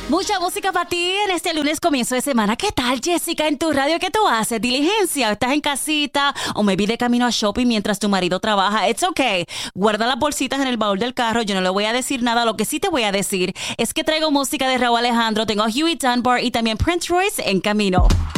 Mucha música para ti en este lunes comienzo de semana. ¿Qué tal, Jessica, en tu radio? ¿Qué tú haces? ¿Diligencia? ¿Estás en casita? ¿O maybe de camino a shopping mientras tu marido trabaja? It's okay. Guarda las bolsitas en el baúl del carro. Yo no le voy a decir nada. Lo que sí te voy a decir es que traigo música de Rauw Alejandro. Tengo a Huey Dunbar y también Prince Royce en camino.